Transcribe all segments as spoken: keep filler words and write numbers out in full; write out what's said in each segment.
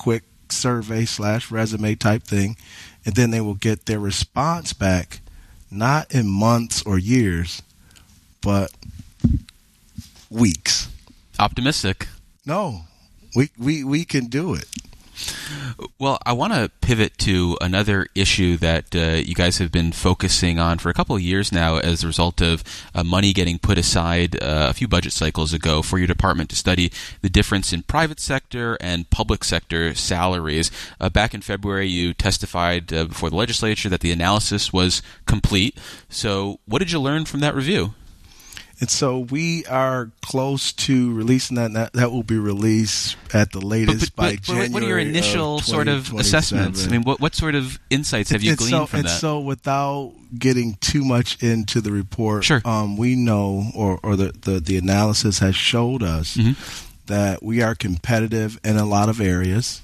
quick survey slash resume type thing, and then they will get their response back, not in months or years, but weeks. Optimistic. No, we we, we can do it. Well, I want to pivot to another issue that uh, you guys have been focusing on for a couple of years now as a result of uh, money getting put aside uh, a few budget cycles ago for your department to study the difference in private sector and public sector salaries. Uh, back in February, you testified uh, before the legislature that the analysis was complete. So what did you learn from that review? And so we are close to releasing that. That, that will be released at the latest but, but, by but January. What are your initial sort of assessments? I mean, what, what sort of insights have you it's gleaned so, from it's that? So without getting too much into the report, sure. um, we know, or, or the, the, the analysis has showed us mm-hmm. that we are competitive in a lot of areas,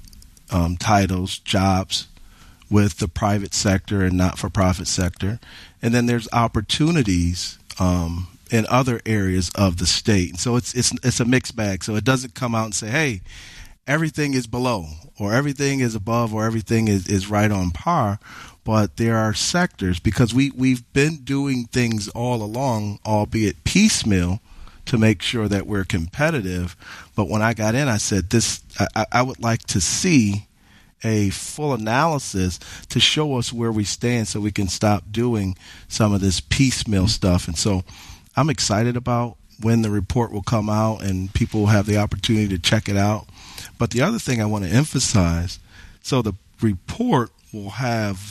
um, titles, jobs, with the private sector and not-for-profit sector. And then there's opportunities um, in other areas of the state. And so it's it's it's a mixed bag. So it doesn't come out and say, hey, everything is below or everything is above or everything is, is right on par. But there are sectors, because we, we've been doing things all along, albeit piecemeal, to make sure that we're competitive. But when I got in, I said, this I, I would like to see a full analysis to show us where we stand so we can stop doing some of this piecemeal stuff. And so I'm excited about when the report will come out and people will have the opportunity to check it out. But the other thing I want to emphasize, so the report will have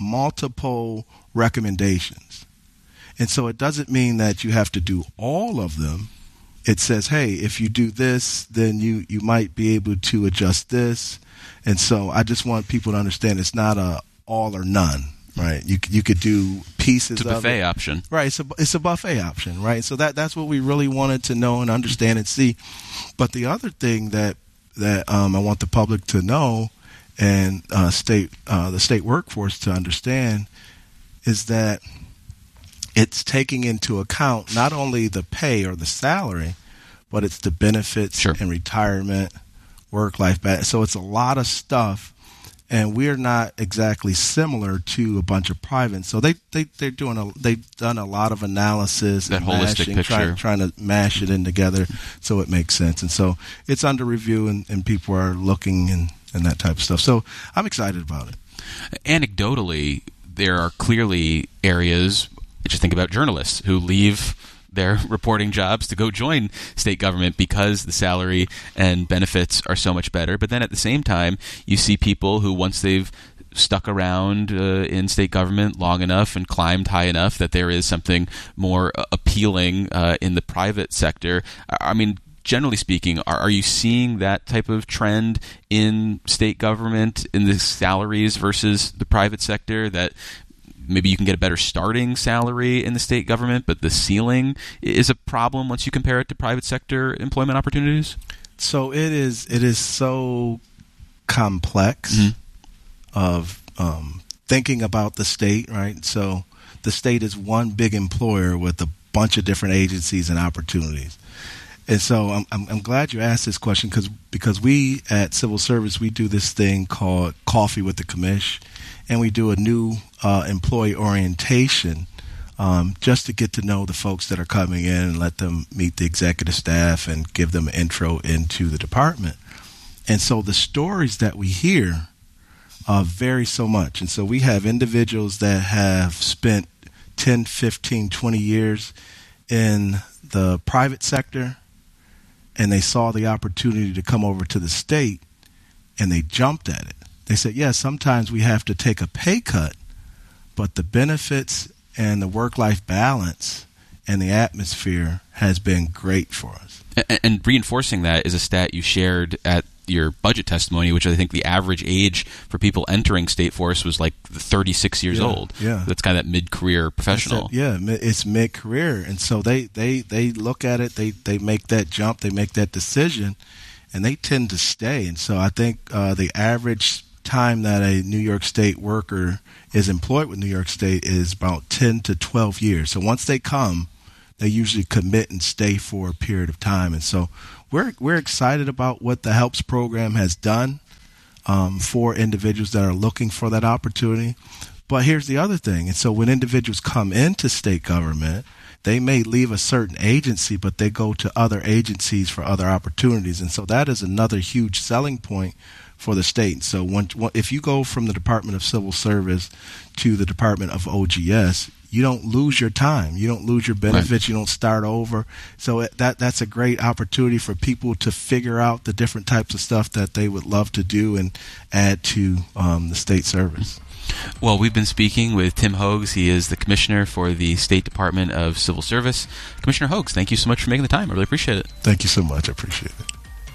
multiple recommendations. And so it doesn't mean that you have to do all of them. It says, hey, if you do this, then you, you might be able to adjust this. And so I just want people to understand it's not a all or none, right? You you could do pieces of it. It's a buffet option. Right, it's a, it's a buffet option, right? So that that's what we really wanted to know and understand and see. But the other thing that, that um, I want the public to know and uh, state uh, the state workforce to understand is that it's taking into account not only the pay or the salary, but it's the benefits sure. and retirement, work-life balance. So it's a lot of stuff, and we're not exactly similar to a bunch of privates. So they they they're doing a they've done a lot of analysis, that and holistic mashing, picture, try, trying to mash it in together so it makes sense. And so it's under review, and, and people are looking and and that type of stuff. So I'm excited about it. Anecdotally, there are clearly areas. Just think about journalists who leave their reporting jobs to go join state government because the salary and benefits are so much better. But then at the same time, you see people who, once they've stuck around uh, in state government long enough and climbed high enough that there is something more uh, appealing uh, in the private sector. I mean, generally speaking, are, are you seeing that type of trend in state government, in the salaries versus the private sector, that maybe you can get a better starting salary in the state government, but the ceiling is a problem once you compare it to private sector employment opportunities? So it is it is so complex mm-hmm. of um, thinking about the state, right? So the state is one big employer with a bunch of different agencies and opportunities. And so I'm I'm, I'm glad you asked this question because because we at Civil Service, we do this thing called Coffee with the Commish. And we do a new uh, employee orientation um, just to get to know the folks that are coming in and let them meet the executive staff and give them an intro into the department. And so the stories that we hear uh, vary so much. And so we have individuals that have spent ten, fifteen, twenty years in the private sector, and they saw the opportunity to come over to the state, and they jumped at it. They said, yes, yeah, sometimes we have to take a pay cut, but the benefits and the work-life balance and the atmosphere has been great for us. And, and reinforcing that is a stat you shared at your budget testimony, which I think the average age for people entering State Force was like thirty-six years yeah, old. Yeah. That's kind of that mid-career professional. It's a, yeah, it's mid-career. And so they, they, they look at it, they, they make that jump, they make that decision, and they tend to stay. And so I think uh, the average time that a New York State worker is employed with New York State is about ten to twelve years. So once they come, they usually commit and stay for a period of time. And so we're we're excited about what the HELPS program has done um, for individuals that are looking for that opportunity. But here's the other thing. And so when individuals come into state government, they may leave a certain agency, but they go to other agencies for other opportunities. And so that is another huge selling point for the state. So when, if you go from the Department of Civil Service to the Department of O G S, you don't lose your time. You don't lose your benefits. Right. You don't start over. So that that's a great opportunity for people to figure out the different types of stuff that they would love to do and add to um, the state service. Well, we've been speaking with Tim Hogues. He is the Commissioner for the State Department of Civil Service. Commissioner Hogues, thank you so much for making the time. I really appreciate it. Thank you so much. I appreciate it.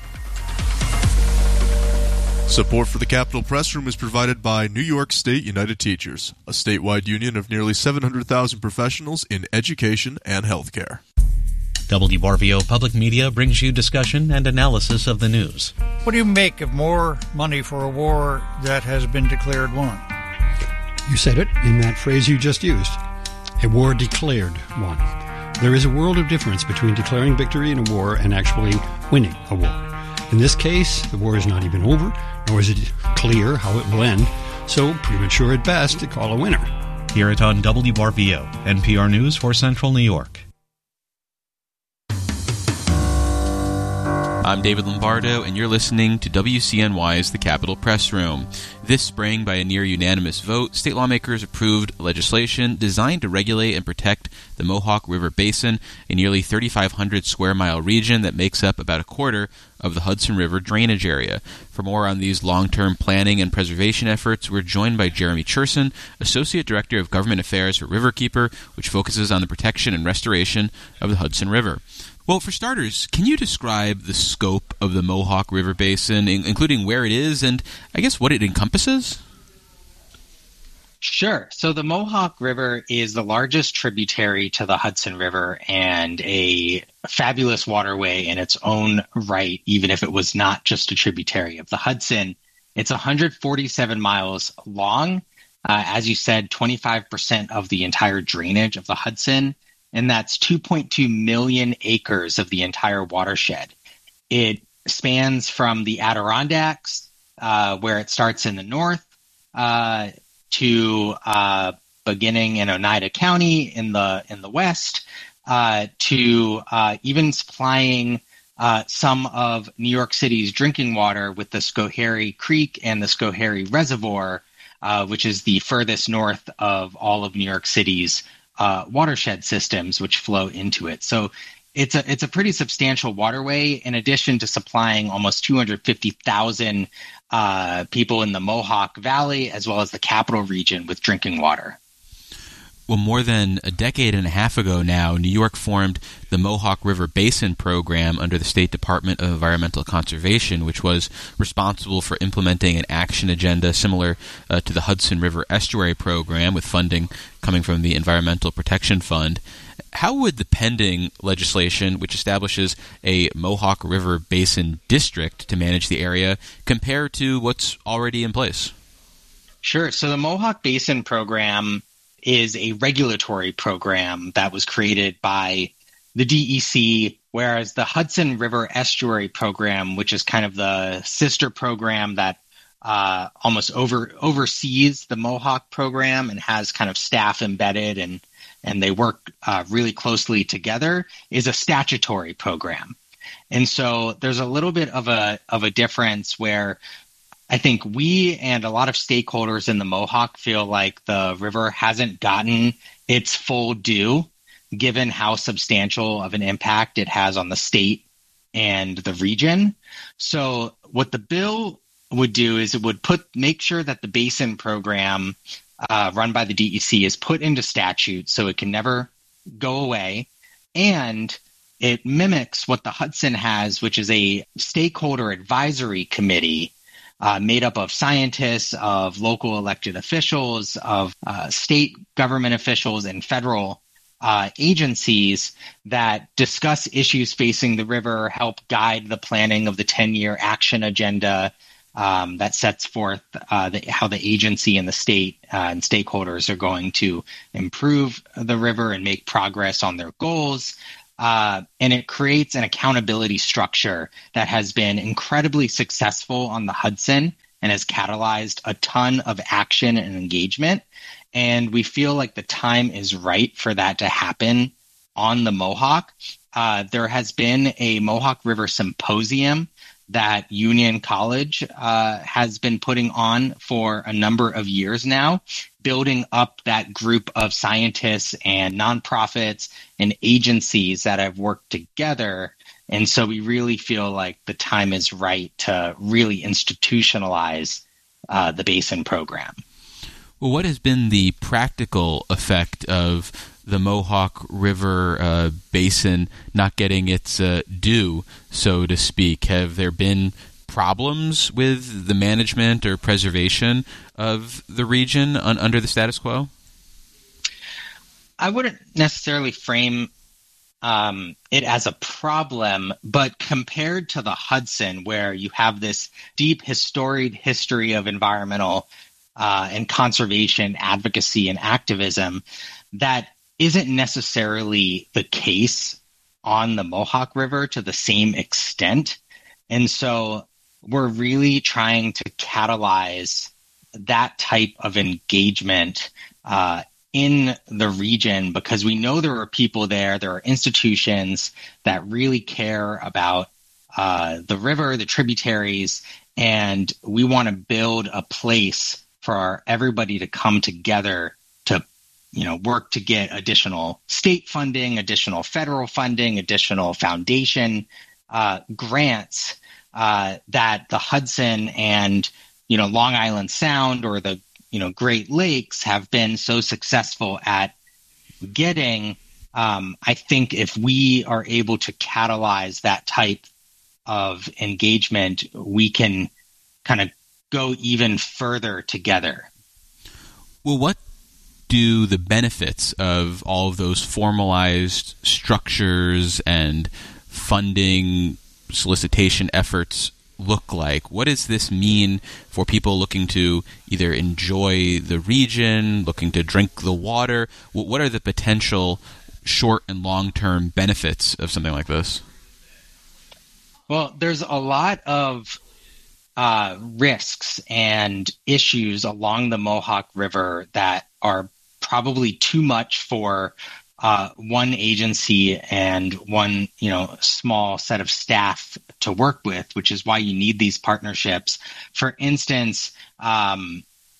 Support for the Capitol Press Room is provided by New York State United Teachers, a statewide union of nearly seven hundred thousand professionals in education and healthcare. W R V O Public Media brings you discussion and analysis of the news. What do you make of more money for a war that has been declared won? You said it in that phrase you just used. A war declared won. There is a world of difference between declaring victory in a war and actually winning a war. In this case, the war is not even over, nor is it clear how it will end, so premature at best to call a winner. Hear it on W R V O, N P R News for Central New York. I'm David Lombardo, and you're listening to W C N Y's The Capitol Press Room. This spring, by a near-unanimous vote, state lawmakers approved legislation designed to regulate and protect the Mohawk River Basin, a nearly thirty-five hundred square mile region that makes up about a quarter of the Hudson River drainage area. For more on these long-term planning and preservation efforts, we're joined by Jeremy Cherson, Associate Director of Government Affairs for Riverkeeper, which focuses on the protection and restoration of the Hudson River. Well, for starters, can you describe the scope of the Mohawk River Basin, including where it is and, I guess, what it encompasses? Sure. So the Mohawk River is the largest tributary to the Hudson River and a fabulous waterway in its own right, even if it was not just a tributary of the Hudson. It's one hundred forty-seven miles long. Uh, as you said, twenty-five percent of the entire drainage of the Hudson. And that's two point two million acres of the entire watershed. It spans from the Adirondacks, uh, where it starts in the north, uh, to uh, beginning in Oneida County in the in the west, uh, to uh, even supplying uh, some of New York City's drinking water with the Schoharie Creek and the Schoharie Reservoir, uh, which is the furthest north of all of New York City's Uh, watershed systems which flow into it. So it's a it's a pretty substantial waterway, in addition to supplying almost two hundred fifty thousand uh, people in the Mohawk Valley as well as the capital region with drinking water. Well, more than a decade and a half ago now, New York formed the Mohawk River Basin Program under the State Department of Environmental Conservation, which was responsible for implementing an action agenda similar uh, to the Hudson River Estuary Program, with funding coming from the Environmental Protection Fund. How would the pending legislation, which establishes a Mohawk River Basin district to manage the area, compare to what's already in place? Sure. So the Mohawk Basin Program is a regulatory program that was created by the D E C, whereas the Hudson River Estuary Program, which is kind of the sister program that uh, almost over oversees the Mohawk program and has kind of staff embedded and and they work uh, really closely together, is a statutory program. And so there's a little bit of a of a difference where I think we and a lot of stakeholders in the Mohawk feel like the river hasn't gotten its full due, given how substantial of an impact it has on the state and the region. So what the bill would do is it would put make sure that the basin program uh, run by the D E C is put into statute so it can never go away. And it mimics what the Hudson has, which is a stakeholder advisory committee Uh, made up of scientists, of local elected officials, of uh, state government officials, and federal uh, agencies that discuss issues facing the river, help guide the planning of the ten-year action agenda um, that sets forth uh, the, how the agency and the state uh, and stakeholders are going to improve the river and make progress on their goals. Uh, and it creates an accountability structure that has been incredibly successful on the Hudson and has catalyzed a ton of action and engagement. And we feel like the time is right for that to happen on the Mohawk. Uh, there has been a Mohawk River Symposium that Union College uh, has been putting on for a number of years now, building up that group of scientists and nonprofits and agencies that have worked together. And so we really feel like the time is right to really institutionalize uh, the Basin program. Well, what has been the practical effect of the Mohawk River uh, Basin not getting its uh, due, so to speak? Have there been problems with the management or preservation of the region un- under the status quo? I wouldn't necessarily frame um, it as a problem, but compared to the Hudson, where you have this deep, storied history of environmental uh, and conservation advocacy and activism, that isn't necessarily the case on the Mohawk River to the same extent. And so we're really trying to catalyze that type of engagement uh, in the region, because we know there are people there, there are institutions that really care about uh, the river, the tributaries, and we want to build a place for our, everybody to come together to you know, work to get additional state funding, additional federal funding, additional foundation uh, grants uh, that the Hudson and, you know, Long Island Sound or the, you know, Great Lakes have been so successful at getting. Um, I think if we are able to catalyze that type of engagement, we can kind of go even further together. Well, what do the benefits of all of those formalized structures and funding solicitation efforts look like? What does this mean for people looking to either enjoy the region, looking to drink the water? What are the potential short and long-term benefits of something like this? Well, there's a lot of uh, risks and issues along the Mohawk River that are probably too much for uh, one agency and one, you know, small set of staff to work with, which is why you need these partnerships. For instance, um,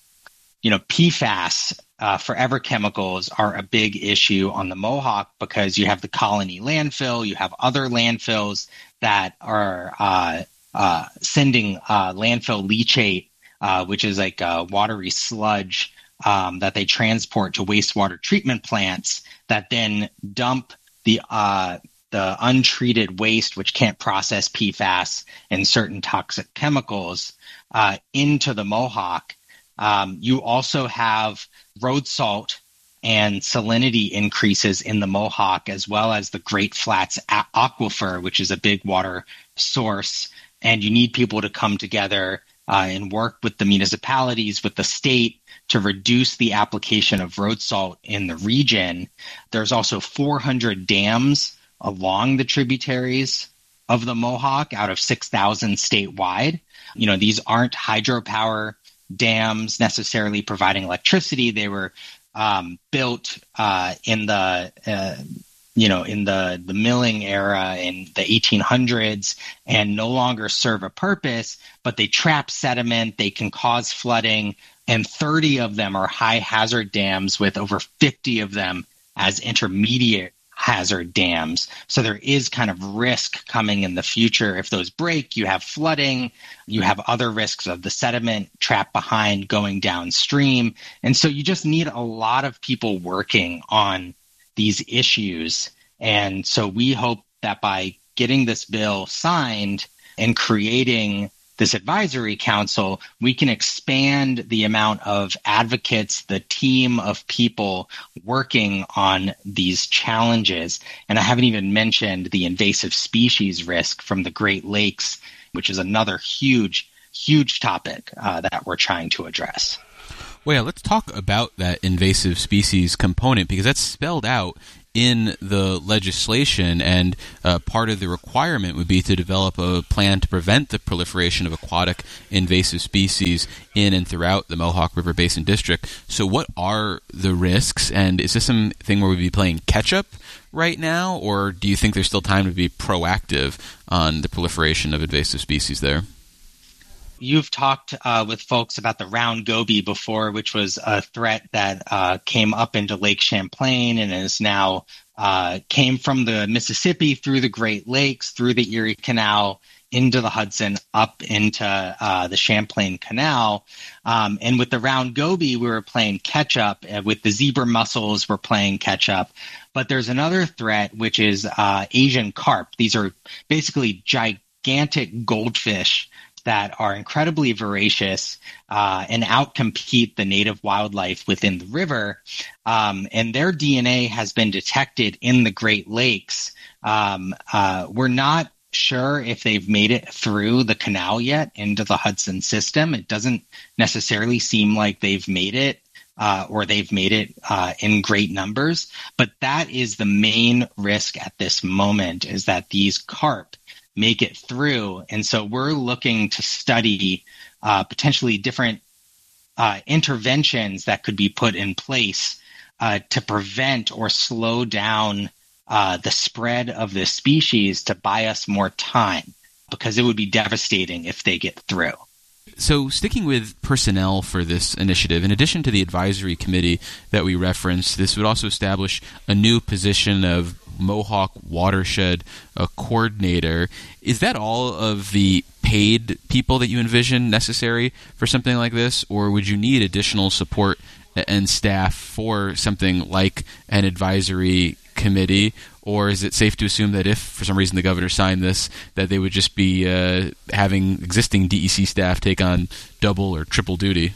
you know, P FAS, uh, forever chemicals, are a big issue on the Mohawk because you have the Colony landfill, you have other landfills that are uh, uh, sending uh, landfill leachate, uh, which is like a watery sludge Um, that they transport to wastewater treatment plants that then dump the uh, the untreated waste, which can't process P FAS and certain toxic chemicals, uh, into the Mohawk. Um, you also have road salt and salinity increases in the Mohawk, as well as the Great Flats a- aquifer, which is a big water source. And you need people to come together uh, and work with the municipalities, with the state, to reduce the application of road salt in the region. There's also four hundred dams along the tributaries of the Mohawk out of six thousand statewide. You know, these aren't hydropower dams necessarily providing electricity. They were um, built uh, in the uh, you know in the the milling era in the eighteen hundreds and no longer serve a purpose, but they trap sediment. They can cause flooding. And thirty of them are high hazard dams, with over fifty of them as intermediate hazard dams. So there is kind of risk coming in the future. If those break, you have flooding, you have other risks of the sediment trapped behind going downstream. And so you just need a lot of people working on these issues. And so we hope that by getting this bill signed and creating this advisory council, we can expand the amount of advocates, the team of people working on these challenges. And I haven't even mentioned the invasive species risk from the Great Lakes, which is another huge, huge topic uh, that we're trying to address. Well, yeah, let's talk about that invasive species component, because that's spelled out in the legislation, and uh, part of the requirement would be to develop a plan to prevent the proliferation of aquatic invasive species in and throughout the Mohawk River Basin District. So what are the risks, and is this something where we'd be playing catch-up right now, or do you think there's still time to be proactive on the proliferation of invasive species there? You've talked uh, with folks about the round goby before, which was a threat that uh, came up into Lake Champlain and is now uh, came from the Mississippi through the Great Lakes, through the Erie Canal, into the Hudson, up into uh, the Champlain Canal. Um, and with the round goby, we were playing catch up. Uh, with the zebra mussels, we're playing catch up. But there's another threat, which is uh, Asian carp. These are basically gigantic goldfish that are incredibly voracious uh, and outcompete the native wildlife within the river. Um, and their D N A has been detected in the Great Lakes. Um, uh, we're not sure if they've made it through the canal yet into the Hudson system. It doesn't necessarily seem like they've made it uh, or they've made it uh, in great numbers. But that is the main risk at this moment, is that these carp make it through. And so we're looking to study uh, potentially different uh, interventions that could be put in place uh, to prevent or slow down uh, the spread of this species, to buy us more time, because it would be devastating if they get through. So sticking with personnel for this initiative, in addition to the advisory committee that we referenced, this would also establish a new position of Mohawk Watershed uh, Coordinator. Is that all of the paid people that you envision necessary for something like this, or would you need additional support and staff for something like an advisory committee? Or is it safe to assume that if, for some reason, the governor signed this, that they would just be uh, having existing D E C staff take on double or triple duty?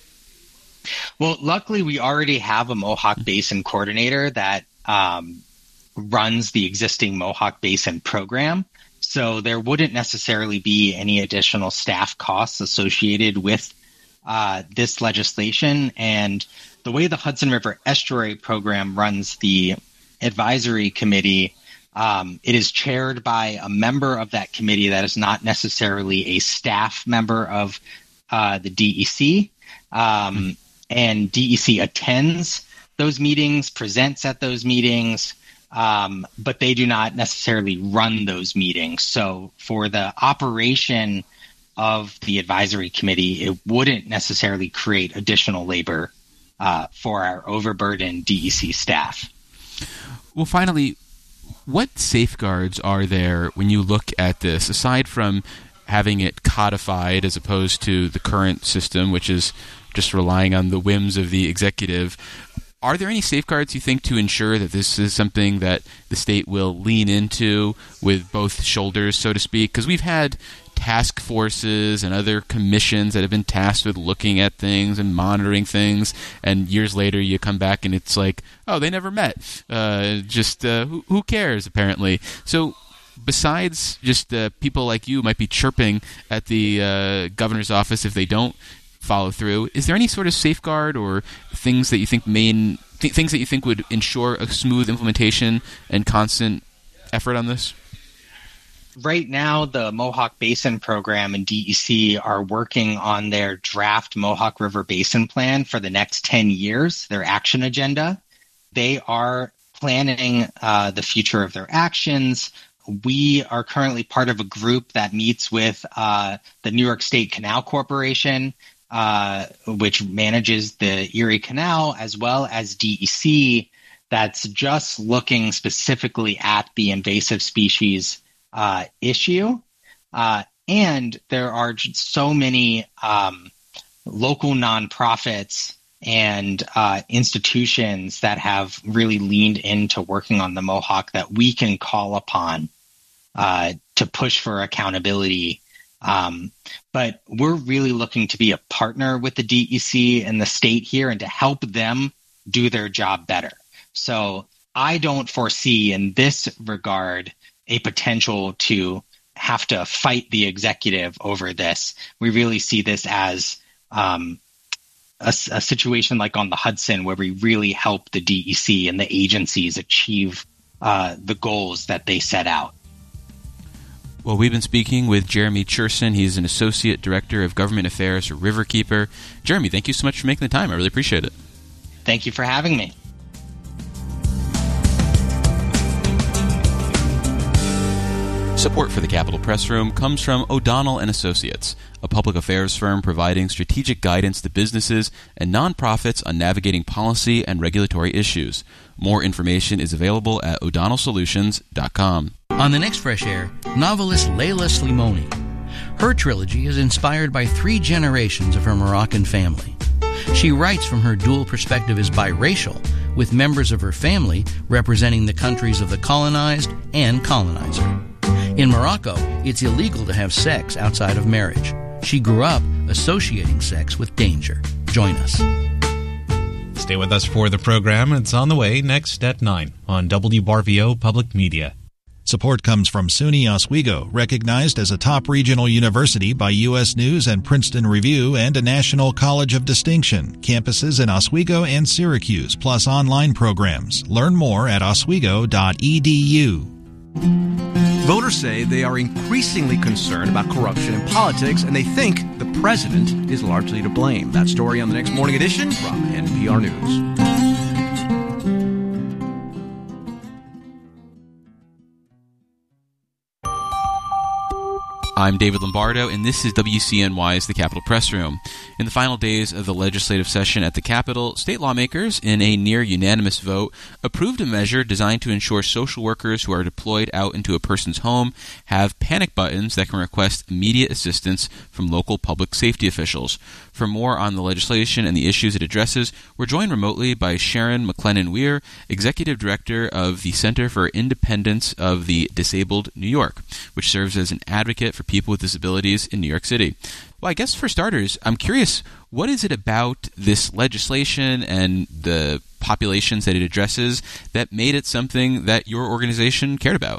Well, luckily, we already have a Mohawk Basin coordinator that um, runs the existing Mohawk Basin program. So there wouldn't necessarily be any additional staff costs associated with uh, this legislation. And the way the Hudson River Estuary Program runs the advisory committee, um, it is chaired by a member of that committee that is not necessarily a staff member of uh, the D E C. Um, and D E C attends those meetings, presents at those meetings, um, but they do not necessarily run those meetings. So for the operation of the advisory committee, it wouldn't necessarily create additional labor uh, for our overburdened D E C staff. Well, finally, what safeguards are there when you look at this, aside from having it codified as opposed to the current system, which is just relying on the whims of the executive? Are there any safeguards, you think, to ensure that this is something that the state will lean into with both shoulders, so to speak? Because we've had task forces and other commissions that have been tasked with looking at things and monitoring things, and years later you come back and it's like, oh, they never met. Uh, just uh, who, who cares, apparently? So besides just uh, people like you might be chirping at the uh, governor's office if they don't follow through, is there any sort of safeguard or things that you think main th- things that you think would ensure a smooth implementation and constant effort on this? Right now, the Mohawk Basin Program and D E C are working on their draft Mohawk River Basin Plan for the next ten years, their action agenda. They are planning uh, the future of their actions. We are currently part of a group that meets with uh, the New York State Canal Corporation, uh, which manages the Erie Canal, as well as D E C, that's just looking specifically at the invasive species Uh, issue. Uh, and there are just so many um, local nonprofits and uh, institutions that have really leaned into working on the Mohawk that we can call upon uh, to push for accountability. Um, but we're really looking to be a partner with the D E C and the state here and to help them do their job better. So I don't foresee in this regard a potential to have to fight the executive over this. We really see this as um, a, a situation like on the Hudson where we really help the D E C and the agencies achieve uh, the goals that they set out. Well, we've been speaking with Jeremy Cherson. He's an Associate Director of Government Affairs for Riverkeeper. Jeremy, thank you so much for making the time. I really appreciate it. Thank you for having me. Support for the Capitol Press Room comes from O'Donnell and Associates, a public affairs firm providing strategic guidance to businesses and nonprofits on navigating policy and regulatory issues. More information is available at o'donnell solutions dot com. On the next Fresh Air, novelist Leila Slimoni. Her trilogy is inspired by three generations of her Moroccan family. She writes from her dual perspective as biracial, with members of her family representing the countries of the colonized and colonizer. In Morocco, it's illegal to have sex outside of marriage. She grew up associating sex with danger. Join us. Stay with us for the program. It's on the way next at nine on W B R V O Public Media. Support comes from SUNY Oswego, recognized as a top regional university by U S News and Princeton Review and a National College of Distinction. Campuses in Oswego and Syracuse, plus online programs. Learn more at oswego dot e d u. Voters say they are increasingly concerned about corruption in politics, and they think the president is largely to blame. That story on the next Morning Edition from N P R News. I'm David Lombardo, and this is W C N Y's The Capitol Press Room. In the final days of the legislative session at the Capitol, state lawmakers, in a near-unanimous vote, approved a measure designed to ensure social workers who are deployed out into a person's home have panic buttons that can request immediate assistance from local public safety officials. For more on the legislation and the issues it addresses, we're joined remotely by Sharon McLennan-Weir, Executive Director of the Center for Independence of the Disabled New York, which serves as an advocate for people with disabilities in New York City. Well, I guess for starters, I'm curious, what is it about this legislation and the populations that it addresses that made it something that your organization cared about?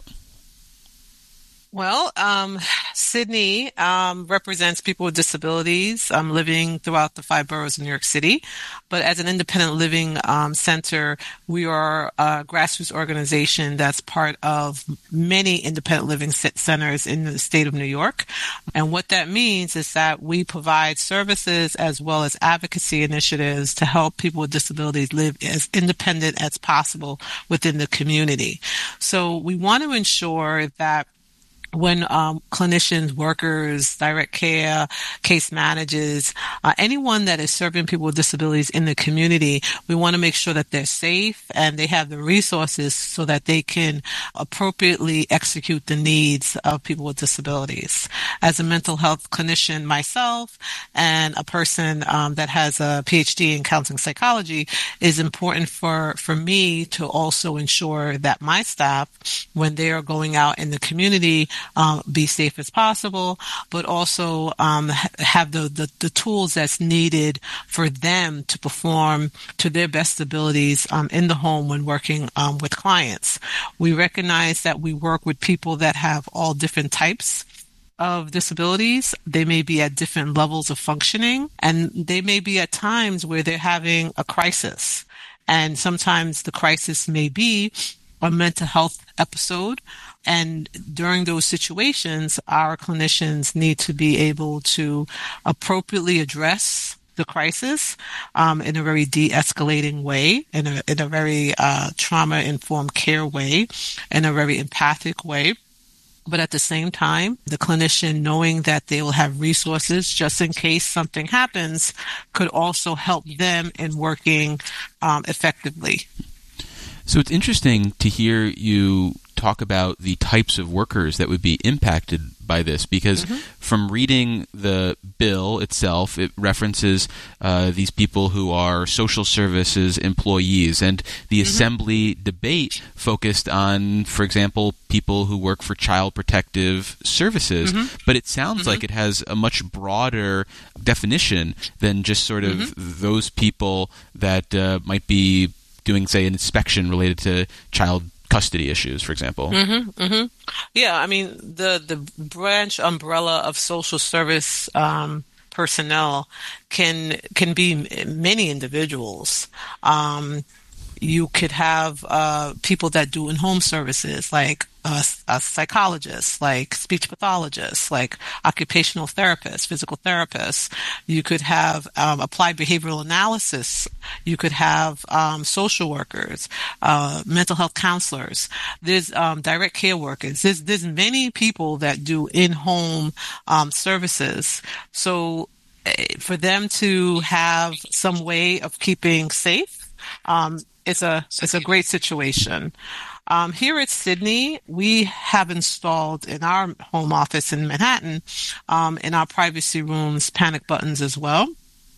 Well, um, Sydney um, represents people with disabilities um, living throughout the five boroughs of New York City. But as an independent living um, center, we are a grassroots organization that's part of many independent living centers in the state of New York. And what that means is that we provide services as well as advocacy initiatives to help people with disabilities live as independent as possible within the community. So we want to ensure that when um, clinicians, workers, direct care, case managers, uh, anyone that is serving people with disabilities in the community, we want to make sure that they're safe and they have the resources so that they can appropriately execute the needs of people with disabilities. As a mental health clinician myself and a person um, that has a P H D in counseling psychology, is important for, for me to also ensure that my staff, when they are going out in the community, Um, be safe as possible, but also um, ha- have the, the, the tools that's needed for them to perform to their best abilities um, in the home when working um, with clients. We recognize that we work with people that have all different types of disabilities. They may be at different levels of functioning, and they may be at times where they're having a crisis. And sometimes the crisis may be a mental health episode. And during those situations, our clinicians need to be able to appropriately address the crisis um, in a very de-escalating way, in a, in a very uh, trauma-informed care way, in a very empathic way. But at the same time, the clinician, knowing that they will have resources just in case something happens, could also help them in working um, effectively. So it's interesting to hear you talk about the types of workers that would be impacted by this, because mm-hmm. from reading the bill itself, it references uh, these people who are social services employees, and the mm-hmm. assembly debate focused on, for example, people who work for child protective services. Mm-hmm. But it sounds mm-hmm. like it has a much broader definition than just sort of mm-hmm. those people that uh, might be doing, say, an inspection related to child custody issues, for example. Mm-hmm, mm-hmm. Yeah, I mean, the, the branch umbrella of social service um, personnel can can be many individuals. Um, you could have uh, people that do in-home services, like a, a psychologist, like speech pathologists, like occupational therapists, physical therapists. You could have um, applied behavioral analysis. You could have um, social workers, uh, mental health counselors. There's um, direct care workers. There's, there's many people that do in-home um, services. So for them to have some way of keeping safe, um, it's a it's a great situation. Um, here at Sydney, we have installed in our home office in Manhattan, um, in our privacy rooms, panic buttons as well,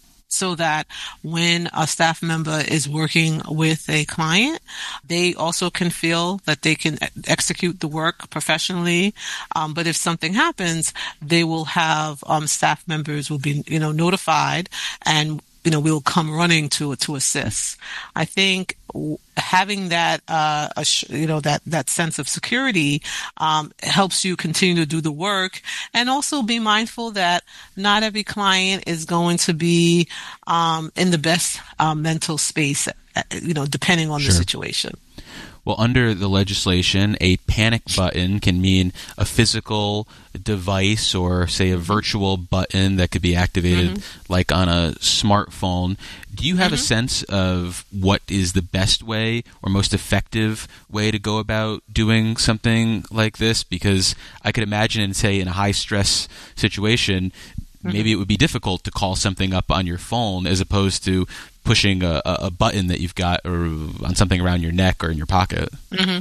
so that when a staff member is working with a client, they also can feel that they can execute the work professionally. Um, but if something happens, they will have um, staff members will be, you know, notified, and you know, we'll come running to to assist. I think having that, uh, you know, that, that sense of security um, helps you continue to do the work, and also be mindful that not every client is going to be um, in the best uh, mental space, you know, depending on Sure. the situation. Well, under the legislation, a panic button can mean a physical device or, say, a virtual button that could be activated mm-hmm. like on a smartphone. Do you have mm-hmm. a sense of what is the best way or most effective way to go about doing something like this? Because I could imagine, say, in a high-stress situation, mm-hmm. maybe it would be difficult to call something up on your phone as opposed to pushing a, a button that you've got or on something around your neck or in your pocket. Mm-hmm.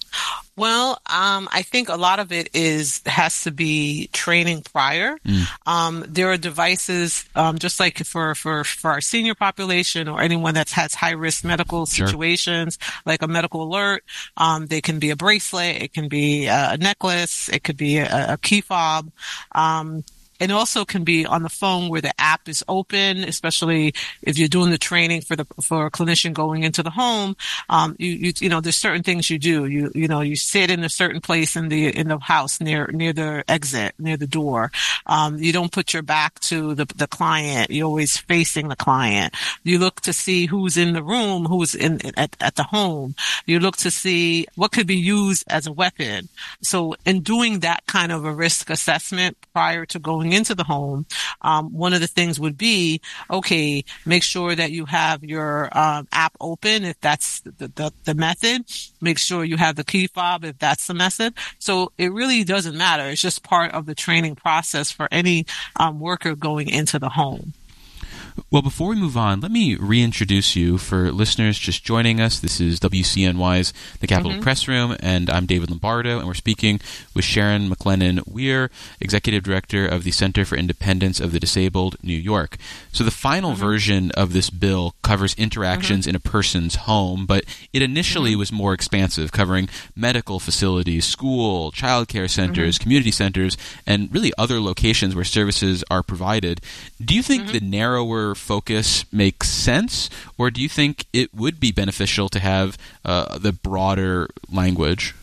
Well, um, I think a lot of it is has to be training prior. Mm. Um, there are devices, um, just like for, for, for our senior population or anyone that has high risk medical situations, sure. like a medical alert. Um, they can be a bracelet, it can be a necklace, it could be a, a key fob. Um, It also can be on the phone where the app is open, especially if you're doing the training for the for a clinician going into the home. Um, you, you you know, there's certain things you do. You you know, you sit in a certain place in the in the house near near the exit, near the door. Um, you don't put your back to the the client. You're always facing the client. You look to see who's in the room, who's in at at the home. You look to see what could be used as a weapon. So in doing that kind of a risk assessment prior to going into the home, um, one of the things would be, okay, make sure that you have your um, app open if that's the, the, the method. Make sure you have the key fob if that's the method. So it really doesn't matter. It's just part of the training process for any um, worker going into the home. Well, before we move on, let me reintroduce you for listeners just joining us. This is W C N Y's The Capitol mm-hmm. Press Room, and I'm David Lombardo, and we're speaking with Sharon McLennan-Weir, Executive Director of the Center for Independence of the Disabled, New York. So the final mm-hmm. version of this bill covers interactions mm-hmm. in a person's home, but it initially mm-hmm. was more expansive, covering medical facilities, school, child care centers, mm-hmm. community centers, and really other locations where services are provided. Do you think mm-hmm. the narrower focus makes sense, or do you think it would be beneficial to have uh, the broader language?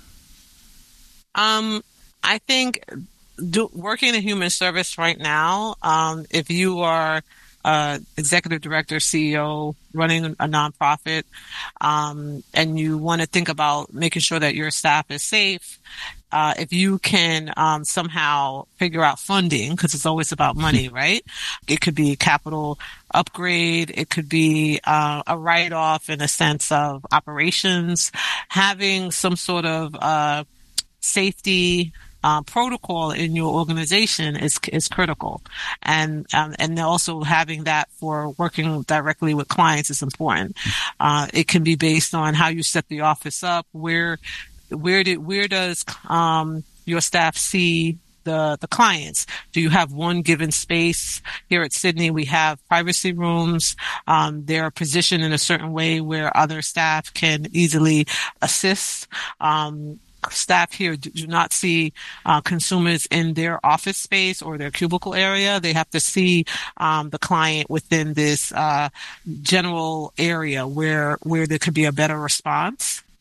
Um, I think do, working in human service right now, um, if you are uh, executive director, C E O, running a nonprofit, um, and you want to think about making sure that your staff is safe, Uh, if you can um, somehow figure out funding, because it's always about money, right? It could be capital upgrade. It could be uh, a write-off in a sense of operations. Having some sort of uh, safety uh, protocol in your organization is is critical, and um, and also having that for working directly with clients is important. Uh, it can be based on how you set the office up, where. Where did where does um, your staff see the the clients? Do you have one given space? Here at Sydney, we have privacy rooms. Um, they're positioned in a certain way where other staff can easily assist. Um, staff here do, do not see uh, consumers in their office space or their cubicle area. They have to see um, the client within this uh, general area where where there could be a better response.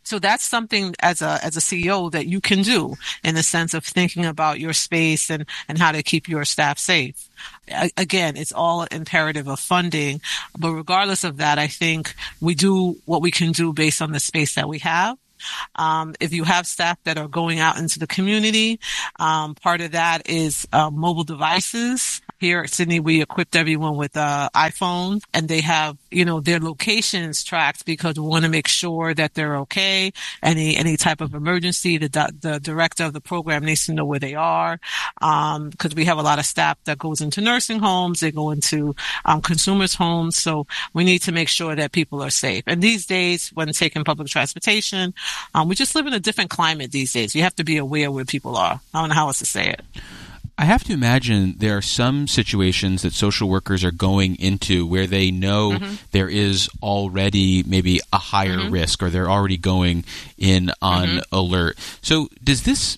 So that's something as a as a C E O that you can do in the sense of thinking about your space and, and how to keep your staff safe. A- again, it's all imperative of funding. But regardless of that, I think we do what we can do based on the space that we have. Um, if you have staff that are going out into the community, um, part of that is uh, mobile devices. Here at Sydney, we equipped everyone with uh, iPhones, and they have, you know, their locations tracked because we want to make sure that they're okay. Any any type of emergency, the the director of the program needs to know where they are, um, because we have a lot of staff that goes into nursing homes, they go into um, consumers' homes, so we need to make sure that people are safe. And these days, when taking public transportation, um, we just live in a different climate these days. You have to be aware where people are. I don't know how else to say it. I have to imagine there are some situations that social workers are going into where they know mm-hmm. there is already maybe a higher mm-hmm. risk, or they're already going in on mm-hmm. alert. So does this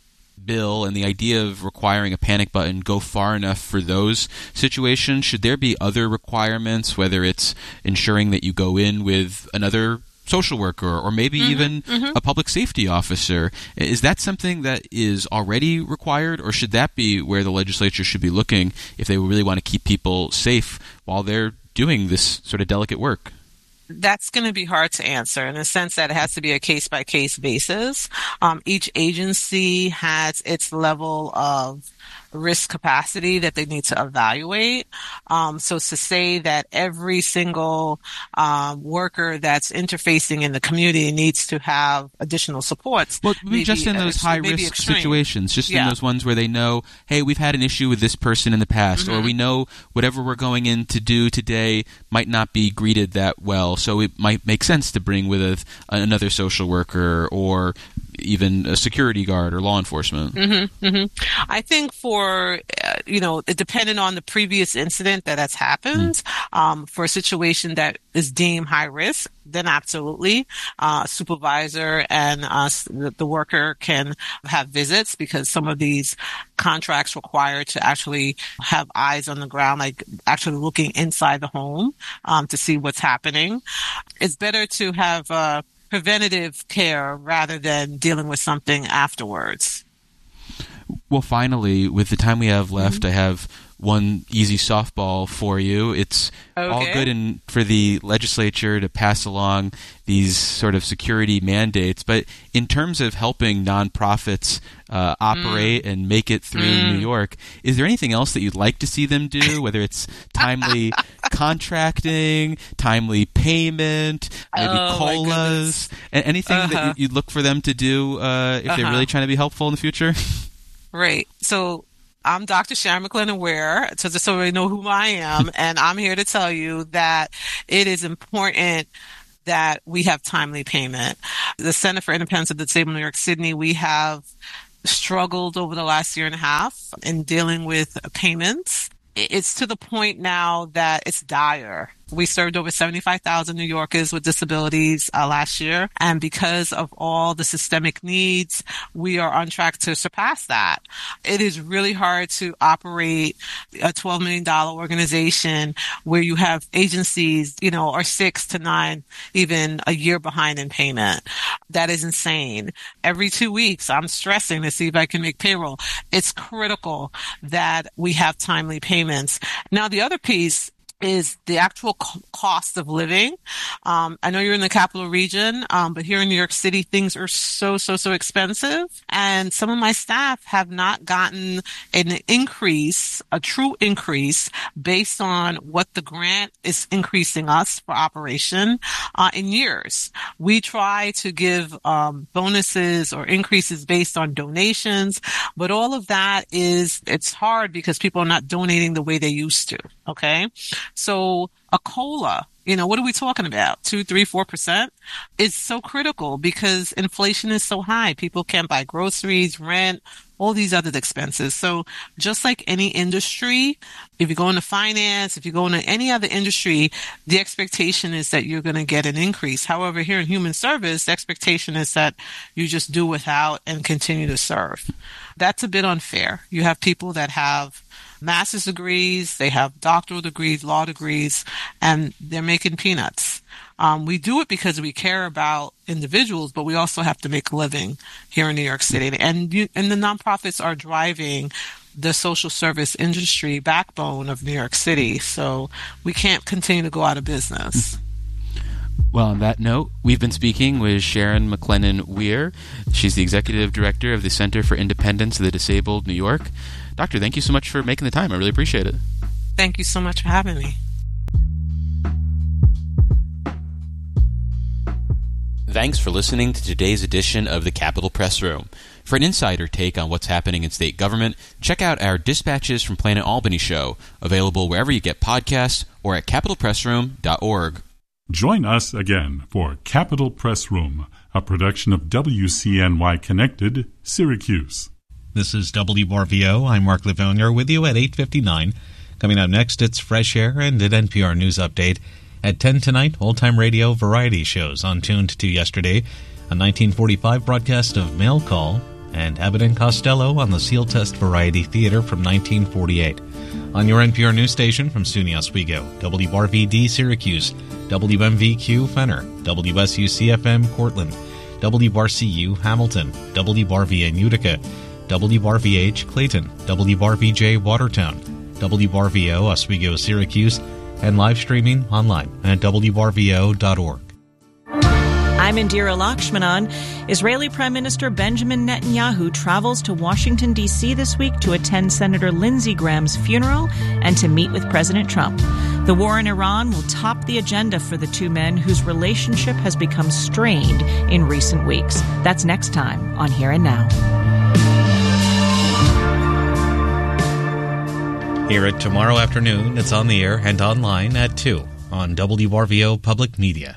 bill and the idea of requiring a panic button go far enough for those situations? Should there be other requirements, whether it's ensuring that you go in with another social worker or maybe mm-hmm, even mm-hmm. a public safety officer? Is that something that is already required, or should that be where the legislature should be looking if they really want to keep people safe while they're doing this sort of delicate work? That's going to be hard to answer in the sense that it has to be a case-by-case basis. Um, each agency has its level of risk capacity that they need to evaluate. Um, so to say that every single um, worker that's interfacing in the community needs to have additional supports. Well, maybe just in those high-risk situations, just yeah. in those ones where they know, hey, we've had an issue with this person in the past, mm-hmm. or we know whatever we're going in to do today might not be greeted that well, so it might make sense to bring with a, another social worker or even a security guard or law enforcement. Mm-hmm, mm-hmm. I think for, uh, you know, depending on the previous incident that has happened, mm. um, for a situation that is deemed high risk, then absolutely, uh, supervisor and uh, the, the worker can have visits, because some of these contracts require to actually have eyes on the ground, like actually looking inside the home um, to see what's happening. It's better to have uh, preventative care rather than dealing with something afterwards. Well, finally, with the time we have left, mm-hmm. I have one easy softball for you. It's okay. all good in, for the legislature to pass along these sort of security mandates, but in terms of helping nonprofits uh, operate mm. and make it through mm. New York, is there anything else that you'd like to see them do, whether it's timely contracting, timely payment, maybe oh, COLAs, anything uh-huh. that you'd look for them to do uh, if uh-huh. they're really trying to be helpful in the future? Right. So I'm Doctor Sharon McLennan Ware, so just so you know who I am, and I'm here to tell you that it is important that we have timely payment. The Center for Independence of the Disabled New York Sydney, we have struggled over the last year and a half in dealing with payments. It's to the point now that it's dire. We served over seventy-five thousand New Yorkers with disabilities uh, last year. And because of all the systemic needs, we are on track to surpass that. It is really hard to operate a twelve million dollars organization where you have agencies, you know, are six to nine, even a year behind in payment. That is insane. Every two weeks, I'm stressing to see if I can make payroll. It's critical that we have timely payments. Now, the other piece is the actual co- cost of living. Um, I know you're in the capital region, um, but here in New York City, things are so, so, so expensive. And some of my staff have not gotten an increase, a true increase, based on what the grant is increasing us for operation uh, in years. We try to give um, bonuses or increases based on donations, but all of that is, it's hard because people are not donating the way they used to. Okay. So a COLA, you know, what are we talking about? Two, three, four percent is so critical because inflation is so high. People can't buy groceries, rent, all these other expenses. So just like any industry, if you go into finance, if you go into any other industry, the expectation is that you're going to get an increase. However, here in human service, the expectation is that you just do without and continue to serve. That's a bit unfair. You have people that have master's degrees, they have doctoral degrees, law degrees, and they're making peanuts. Um, we do it because we care about individuals, but we also have to make a living here in New York City. And you, and the nonprofits are driving the social service industry backbone of New York City. So we can't continue to go out of business. Well, on that note, we've been speaking with Sharon McLennan Weir. She's the Executive Director of the Center for Independence of the Disabled, New York. Doctor, thank you so much for making the time. I really appreciate it. Thank you so much for having me. Thanks for listening to today's edition of the Capitol Press Room. For an insider take on what's happening in state government, check out our Dispatches from Planet Albany show, available wherever you get podcasts or at capitol press room dot org. Join us again for Capitol Press Room, a production of W C N Y Connected, Syracuse. This is W B R V O. I'm Mark Livonia with you at eight fifty-nine. Coming up next, it's Fresh Air and an N P R News Update. At ten tonight, old-time radio variety shows on Tuned to Yesterday, a nineteen forty-five broadcast of Mail Call, and Abbott and Costello on the Seal Test Variety Theater from nineteen forty-eight. On your N P R news station from SUNY Oswego, W B R V D Syracuse, W M V Q Fenner, W S U C F M Cortland, W B R C U Hamilton, W B R V N Utica, W B R V H Clayton, W B R V J Watertown, W B R V O Oswego Syracuse, and live streaming online at w b r v o dot org. I'm Indira Lakshmanan. Israeli Prime Minister Benjamin Netanyahu travels to Washington, D C this week to attend Senator Lindsey Graham's funeral and to meet with President Trump. The war in Iran will top the agenda for the two men whose relationship has become strained in recent weeks. That's next time on Here and Now. Hear it tomorrow afternoon. It's on the air and online at two on W B R V O Public Media.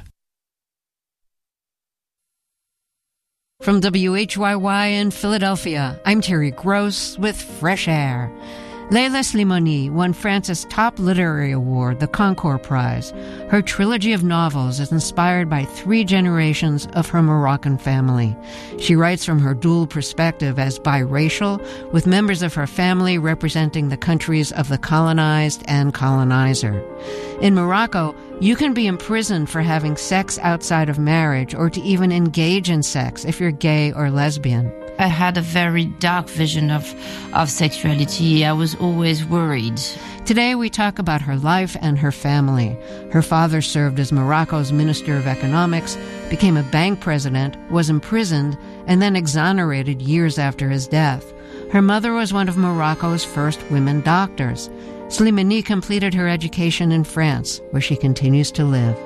From W H Y Y in Philadelphia, I'm Terry Gross with Fresh Air. Leila Slimani won France's top literary award, the Concours Prize. Her trilogy of novels is inspired by three generations of her Moroccan family. She writes from her dual perspective as biracial, with members of her family representing the countries of the colonized and colonizer. In Morocco, you can be imprisoned for having sex outside of marriage or to even engage in sex if you're gay or lesbian. I had a very dark vision of, of sexuality. I was always worried. Today we talk about her life and her family. Her father served as Morocco's Minister of Economics, became a bank president, was imprisoned, and then exonerated years after his death. Her mother was one of Morocco's first women doctors. Slimani completed her education in France, where she continues to live.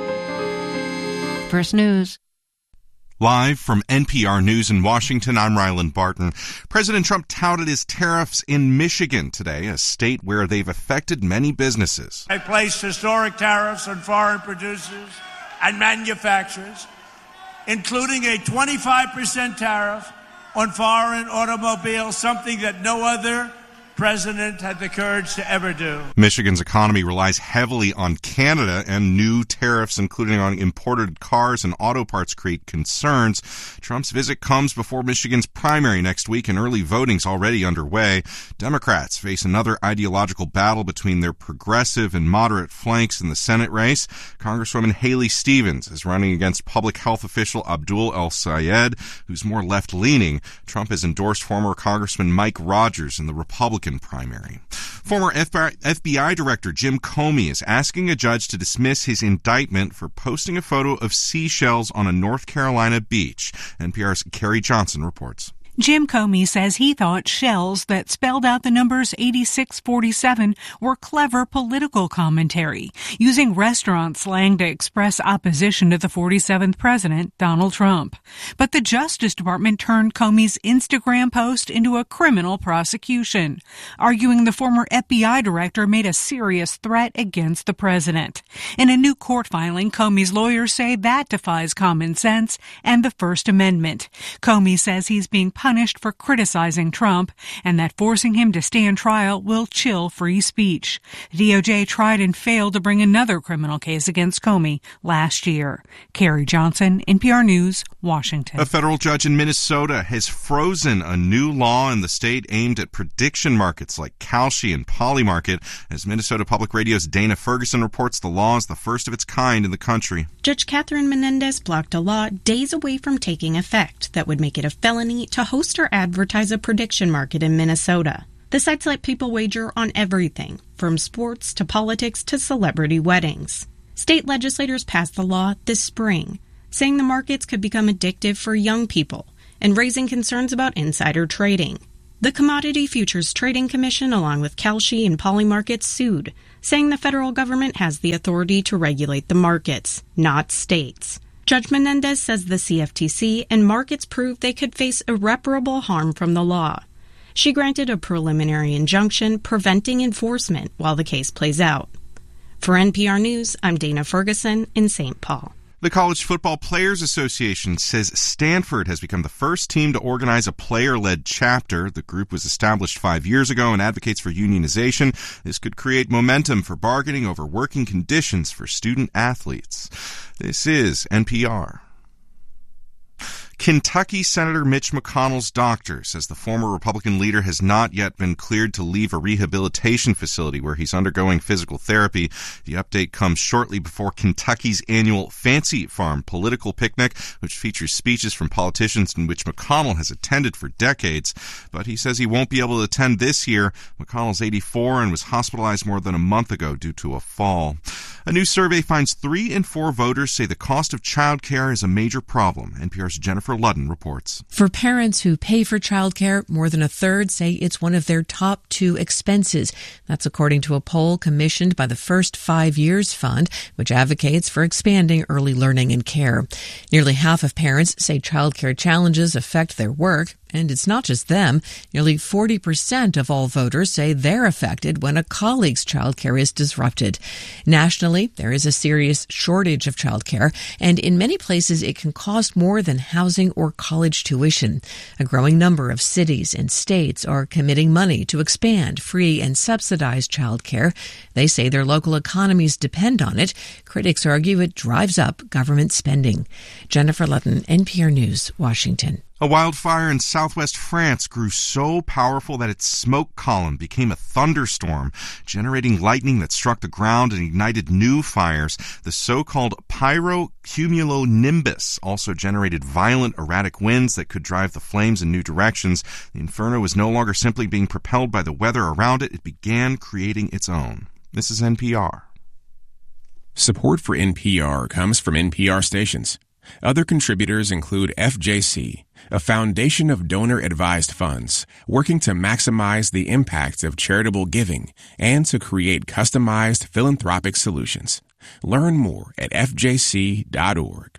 First News. Live from N P R News in Washington, I'm Ryland Barton. President Trump touted his tariffs in Michigan today, a state where they've affected many businesses. I placed historic tariffs on foreign producers and manufacturers, including a twenty-five percent tariff on foreign automobiles, something that no other president had the courage to ever do. Michigan's economy relies heavily on Canada, and new tariffs, including on imported cars and auto parts, create concerns. Trump's visit comes before Michigan's primary next week, and early voting's already underway. Democrats face another ideological battle between their progressive and moderate flanks in the Senate race. Congresswoman Haley Stevens is running against public health official Abdul El-Sayed, who's more left-leaning. Trump has endorsed former Congressman Mike Rogers in the Republican primary. Former F B I Director Jim Comey is asking a judge to dismiss his indictment for posting a photo of seashells on a North Carolina beach. N P R's Carrie Johnson reports. Jim Comey says he thought shells that spelled out the numbers eighty-six forty-seven were clever political commentary, using restaurant slang to express opposition to the forty-seventh president, Donald Trump. But the Justice Department turned Comey's Instagram post into a criminal prosecution, arguing the former F B I director made a serious threat against the president. In a new court filing, Comey's lawyers say that defies common sense and the First Amendment. Comey says he's being punished for criticizing Trump, and that forcing him to stand trial will chill free speech. The D O J tried and failed to bring another criminal case against Comey last year. Carrie Johnson, N P R News, Washington. A federal judge in Minnesota has frozen a new law in the state aimed at prediction markets like Kalshi and Polymarket. As Minnesota Public Radio's Dana Ferguson reports, the law is the first of its kind in the country. Judge Catherine Menendez blocked a law days away from taking effect that would make it a felony to host or advertise a prediction market in Minnesota. The sites let people wager on everything, from sports to politics to celebrity weddings. State legislators passed the law this spring, saying the markets could become addictive for young people and raising concerns about insider trading. The Commodity Futures Trading Commission, along with Kalshi and Polymarket, sued, saying the federal government has the authority to regulate the markets, not states. Judge Menendez says the C F T C and markets proved they could face irreparable harm from the law. She granted a preliminary injunction preventing enforcement while the case plays out. For N P R News, I'm Dana Ferguson in Saint Paul. The College Football Players Association says Stanford has become the first team to organize a player-led chapter. The group was established five years ago and advocates for unionization. This could create momentum for bargaining over working conditions for student athletes. This is N P R. Kentucky Senator Mitch McConnell's doctor says the former Republican leader has not yet been cleared to leave a rehabilitation facility where he's undergoing physical therapy. The update comes shortly before Kentucky's annual Fancy Farm political picnic, which features speeches from politicians in which McConnell has attended for decades. But he says he won't be able to attend this year. McConnell's eighty-four and was hospitalized more than a month ago due to a fall. A new survey finds three in four voters say the cost of child care is a major problem. N P R's Jennifer Ludden reports. For parents who pay for childcare, more than a third say it's one of their top two expenses. That's according to a poll commissioned by the First Five Years Fund, which advocates for expanding early learning and care. Nearly half of parents say childcare challenges affect their work. And it's not just them. Nearly forty percent of all voters say they're affected when a colleague's childcare is disrupted. Nationally, there is a serious shortage of childcare, and in many places it can cost more than housing or college tuition. A growing number of cities and states are committing money to expand free and subsidized childcare. They say their local economies depend on it. Critics argue it drives up government spending. Jennifer Ludden, N P R News, Washington. A wildfire in southwest France grew so powerful that its smoke column became a thunderstorm, generating lightning that struck the ground and ignited new fires. The so-called pyrocumulonimbus also generated violent, erratic winds that could drive the flames in new directions. The inferno was no longer simply being propelled by the weather around it. It began creating its own. This is N P R. Support for N P R comes from N P R stations. Other contributors include F J C, a foundation of donor-advised funds working to maximize the impact of charitable giving and to create customized philanthropic solutions. Learn more at f j c dot org.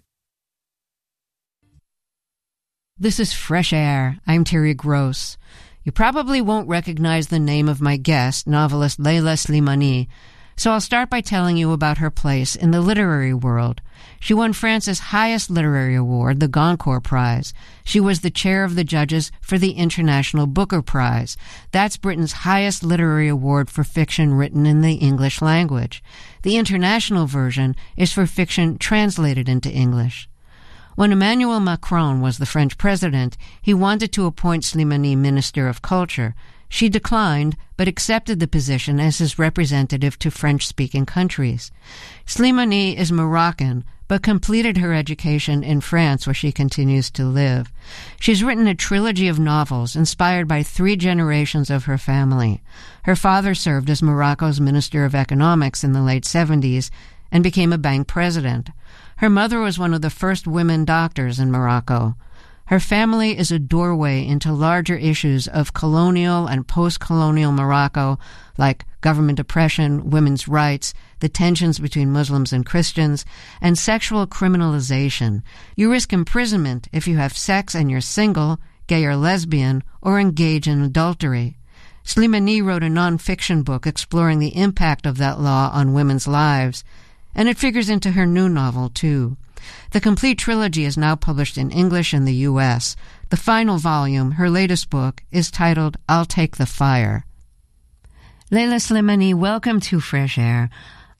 This is Fresh Air. I'm Terry Gross. You probably won't recognize the name of my guest, novelist Leila Slimani, so I'll start by telling you about her place in the literary world. She won France's highest literary award, the Goncourt Prize. She was the chair of the judges for the International Booker Prize. That's Britain's highest literary award for fiction written in the English language. The international version is for fiction translated into English. When Emmanuel Macron was the French president, he wanted to appoint Slimani Minister of Culture. She declined, but accepted the position as his representative to French-speaking countries. Slimani is Moroccan, but completed her education in France, where she continues to live. She's written a trilogy of novels inspired by three generations of her family. Her father served as Morocco's Minister of Economics in the late seventies and became a bank president. Her mother was one of the first women doctors in Morocco. Her family is a doorway into larger issues of colonial and post-colonial Morocco, like government oppression, women's rights, the tensions between Muslims and Christians, and sexual criminalization. You risk imprisonment if you have sex and you're single, gay or lesbian, or engage in adultery. Slimani wrote a non-fiction book exploring the impact of that law on women's lives, and it figures into her new novel, too. The complete trilogy is now published in English in the U S. The final volume, her latest book, is titled I'll Take the Fire. Leila Slimani, welcome to Fresh Air.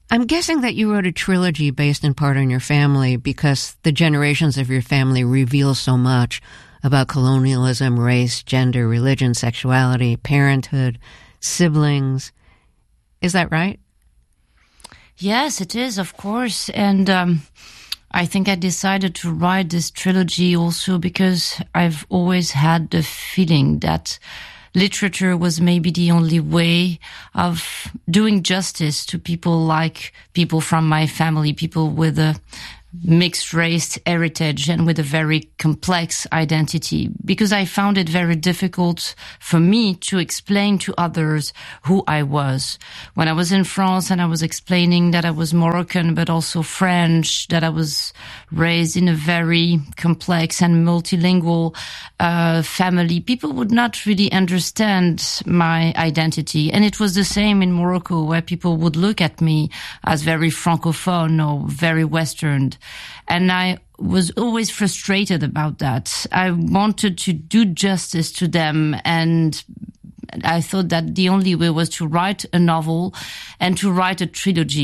I'm guessing that you wrote a trilogy based in part on your family because the generations of your family reveal so much about colonialism, race, gender, religion, sexuality, parenthood, siblings. Is that right? Yes, it is, of course. And um, I think I decided to write this trilogy also because I've always had the feeling that literature was maybe the only way of doing justice to people like people from my family, people with a mixed race heritage and with a very complex identity, because I found it very difficult for me to explain to others who I was. When I was in France and I was explaining that I was Moroccan but also French, that I was raised in a very complex and multilingual uh, family, people would not really understand my identity. And it was the same in Morocco, where people would look at me as very francophone or very Western. And I was always frustrated about that. I wanted to do justice to them, and I thought that the only way was to write a novel and to write a trilogy.